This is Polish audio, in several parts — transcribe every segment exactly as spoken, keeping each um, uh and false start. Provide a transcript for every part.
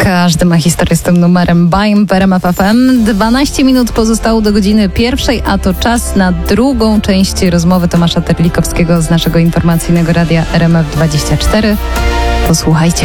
Każdy ma historię z tym numerem Baim w R M F F M. dwanaście minut pozostało do godziny pierwszej, a to czas na drugą część rozmowy Tomasza Terlikowskiego z naszego informacyjnego radia R M F dwadzieścia cztery. Posłuchajcie.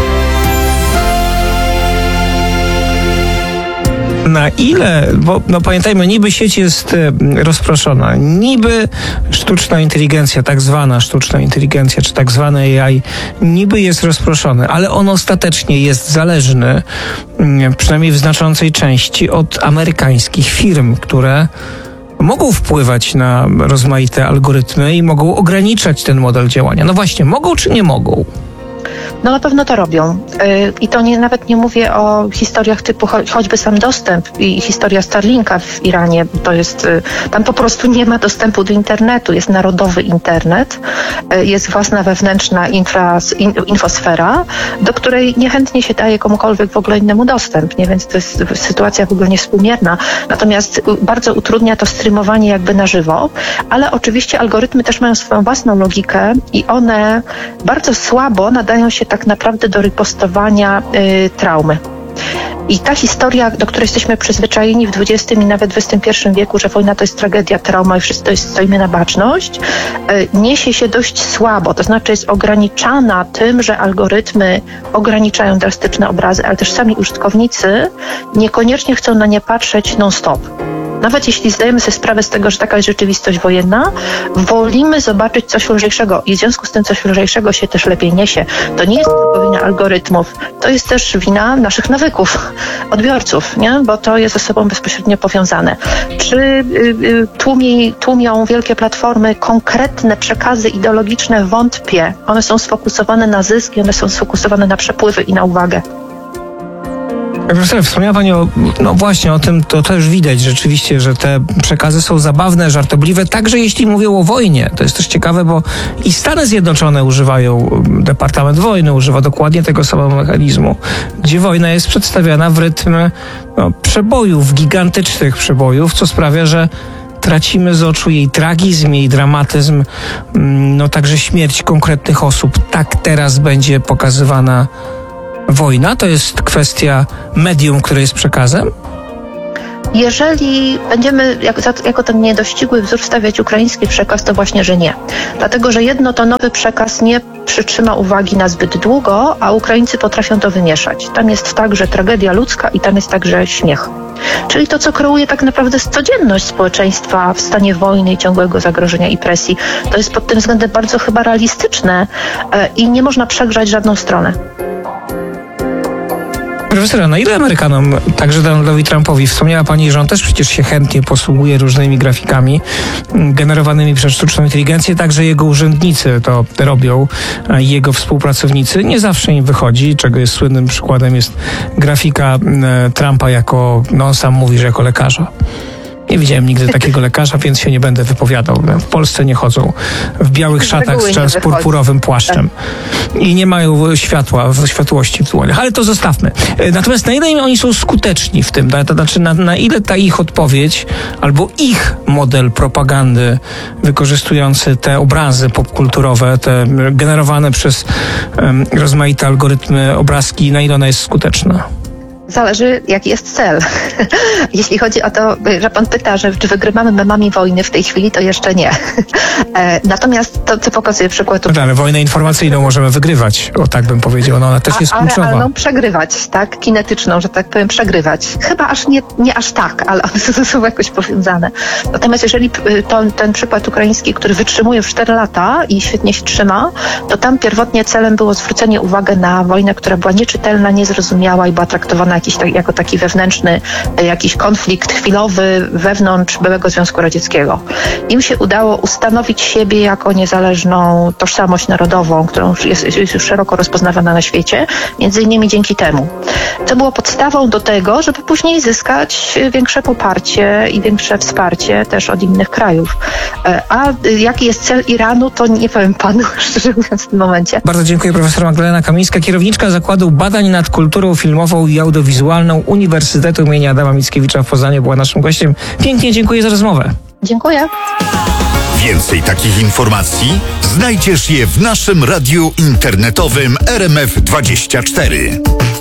Na ile, bo no pamiętajmy, niby sieć jest rozproszona, niby sztuczna inteligencja, tak zwana sztuczna inteligencja, czy tak zwane A I, niby jest rozproszony, ale on ostatecznie jest zależny, przynajmniej w znaczącej części, od amerykańskich firm, które mogą wpływać na rozmaite algorytmy i mogą ograniczać ten model działania. No właśnie, mogą czy nie mogą? No na pewno to robią. I to nie, nawet nie mówię o historiach typu cho- choćby sam dostęp i historia Starlinka w Iranie. To jest, tam po prostu nie ma dostępu do internetu. Jest narodowy internet, jest własna wewnętrzna infra, in, infosfera, do której niechętnie się daje komukolwiek w ogóle innemu dostęp, nie? Więc to jest sytuacja w ogóle niewspółmierna. Natomiast bardzo utrudnia to streamowanie jakby na żywo, ale oczywiście algorytmy też mają swoją własną logikę i one bardzo słabo nadają się tak naprawdę do ripostowania y, traumy. I ta historia, do której jesteśmy przyzwyczajeni w dwudziestym i nawet dwudziestym pierwszym wieku, że wojna to jest tragedia, trauma i wszyscy to jest, stoimy na baczność, y, niesie się dość słabo. To znaczy jest ograniczana tym, że algorytmy ograniczają drastyczne obrazy, ale też sami użytkownicy niekoniecznie chcą na nie patrzeć non-stop. Nawet jeśli zdajemy sobie sprawę z tego, że taka jest rzeczywistość wojenna, wolimy zobaczyć coś lżejszego i w związku z tym coś lżejszego się też lepiej niesie. To nie jest tylko wina algorytmów, to jest też wina naszych nawyków, odbiorców, nie? Bo to jest ze sobą bezpośrednio powiązane. Czy y, y, tłumi, tłumią wielkie platformy konkretne przekazy ideologiczne? Wątpię. One są sfokusowane na zysk i one są sfokusowane na przepływy i na uwagę. Profesor, wspomniała Pani o, no właśnie o tym, to też widać rzeczywiście, że te przekazy są zabawne, żartobliwe, także jeśli mówią o wojnie. To jest też ciekawe, bo i Stany Zjednoczone używają, Departament Wojny używa dokładnie tego samego mechanizmu, gdzie wojna jest przedstawiana w rytm no, przebojów, gigantycznych przebojów, co sprawia, że tracimy z oczu jej tragizm, jej dramatyzm, no także śmierć konkretnych osób. Tak teraz będzie pokazywana wojna? To jest kwestia medium, które jest przekazem? Jeżeli będziemy jako, jako ten niedościgły wzór stawiać ukraiński przekaz, to właśnie, że nie. Dlatego, że jednotonowy przekaz nie przytrzyma uwagi na zbyt długo, a Ukraińcy potrafią to wymieszać. Tam jest także tragedia ludzka i tam jest także śmiech. Czyli to, co kreuje tak naprawdę codzienność społeczeństwa w stanie wojny i ciągłego zagrożenia i presji. To jest pod tym względem bardzo chyba realistyczne e, i nie można przegrzać żadną stronę. Profesora, na ile Amerykanom, także Donaldowi Trumpowi, wspomniała Pani, że on też przecież się chętnie posługuje różnymi grafikami generowanymi przez sztuczną inteligencję, także jego urzędnicy to robią, jego współpracownicy. Nie zawsze im wychodzi, czego jest słynnym przykładem jest grafika Trumpa jako, no on sam mówi, że jako lekarza. Nie widziałem nigdy takiego lekarza, więc się nie będę wypowiadał. W Polsce nie chodzą w białych szatach z, z purpurowym płaszczem. I nie mają światła, światłości w dłoniach. Ale to zostawmy. Natomiast na ile oni są skuteczni w tym? To znaczy na, na ile ta ich odpowiedź albo ich model propagandy wykorzystujący te obrazy popkulturowe, te generowane przez um, rozmaite algorytmy obrazki, na ile ona jest skuteczna? Zależy, jaki jest cel. Jeśli chodzi o to, że pan pyta, że czy wygrywamy memami wojny w tej chwili, to jeszcze nie. Natomiast to, co pokazuje przykład... No, ale wojnę informacyjną możemy wygrywać, o tak bym powiedział. No, ona też jest a, kluczowa. A realną przegrywać, tak? Kinetyczną, że tak powiem, przegrywać. Chyba aż nie, nie aż tak, ale one są ze sobą jakoś powiązane. Natomiast jeżeli to, ten przykład ukraiński, który wytrzymuje w cztery lata i świetnie się trzyma, to tam pierwotnie celem było zwrócenie uwagi na wojnę, która była nieczytelna, niezrozumiała i była traktowana jakiś tak, jako taki wewnętrzny jakiś konflikt chwilowy wewnątrz byłego Związku Radzieckiego. Im się udało ustanowić siebie jako niezależną tożsamość narodową, którą jest, jest już szeroko rozpoznawana na świecie, między innymi dzięki temu. To było podstawą do tego, żeby później zyskać większe poparcie i większe wsparcie też od innych krajów. A jaki jest cel Iranu, to nie powiem panu, szczerze mówiąc, w tym momencie. Bardzo dziękuję. Profesor Magdalena Kamińska, kierowniczka Zakładu Badań nad Kulturą Filmową i Audiowizualną Uniwersytetu im. Adama Mickiewicza w Poznaniu, była naszym gościem. Pięknie dziękuję za rozmowę. Dziękuję. Więcej takich informacji znajdziesz je w naszym radiu internetowym R M F dwadzieścia cztery.